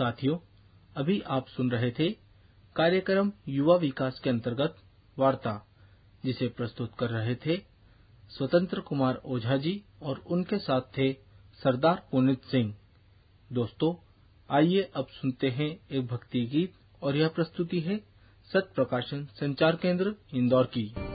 साथियों, अभी आप सुन रहे थे कार्यक्रम युवा विकास के अंतर्गत वार्ता, जिसे प्रस्तुत कर रहे थे स्वतंत्र कुमार ओझा जी और उनके साथ थे सरदार पुनीत सिंह। दोस्तों, आइए अब सुनते हैं एक भक्ति गीत और यह प्रस्तुति है सत्य प्रकाशन संचार केंद्र इंदौर की।